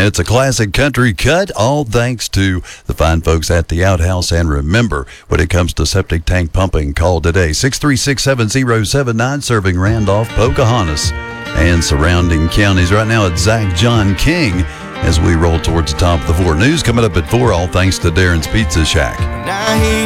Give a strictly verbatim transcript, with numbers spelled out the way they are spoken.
It's a classic country cut, all thanks to the fine folks at the Outhouse. And remember, when it comes to septic tank pumping, call today, six three six, seven zero seven nine, serving Randolph, Pocahontas, and surrounding counties. Right now, it's Zach John King as we roll towards the top of the four. News coming up at four, all thanks to Darren's Pizza Shack.